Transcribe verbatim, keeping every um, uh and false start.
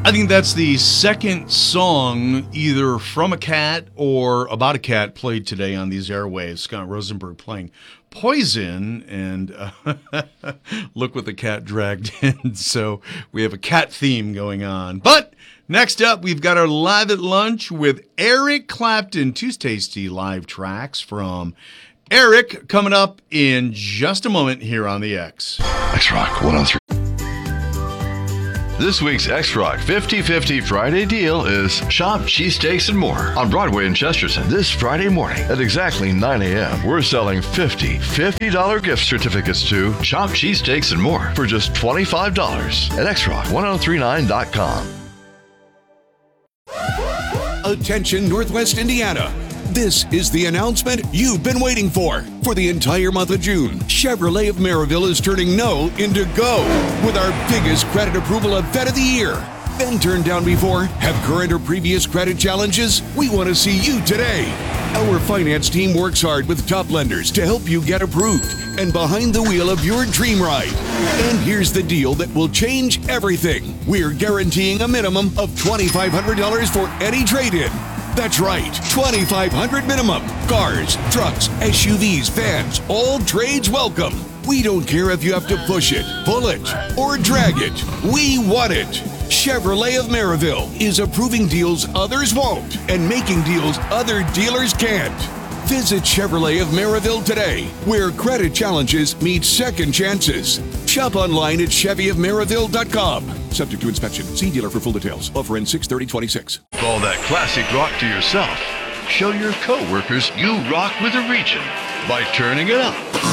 I think that's the second song either from a cat or about a cat played today on these airwaves. Scott Rosenberg playing Poison, and uh, look what the cat dragged in. So we have a cat theme going on. But next up, we've got our Live at Lunch with Eric Clapton. Two tasty live tracks from Eric coming up in just a moment here on the X. X-Rock one oh three. This week's X-Rock fifty-fifty Friday deal is Shop Cheesesteaks and More on Broadway in Chesterton. This Friday morning at exactly nine a.m. We're selling fifty fifty dollars gift certificates to Shop Cheesesteaks and More for just twenty-five dollars at X Rock ten thirty-nine dot com. Attention Northwest Indiana. This is the announcement you've been waiting for. For the entire month of June, Chevrolet of Maryville is turning no into go with our biggest credit approval event of the year. Been turned down before? Have current or previous credit challenges? We want to see you today. Our finance team works hard with top lenders to help you get approved and behind the wheel of your dream ride. And here's the deal that will change everything. We're guaranteeing a minimum of twenty-five hundred dollars for any trade-in. That's right, twenty-five hundred dollars minimum. Cars, trucks, S U Vs, vans, all trades welcome. We don't care if you have to push it, pull it, or drag it. We want it. Chevrolet of Maryville is approving deals others won't and making deals other dealers can't. Visit Chevrolet of Maryville today, where credit challenges meet second chances. Shop online at chevy of maryville dot com. Subject to inspection. See dealer for full details. Offer ends six thirty twenty-six. Call that classic rock to yourself. Show your coworkers you rock with a region by turning it up.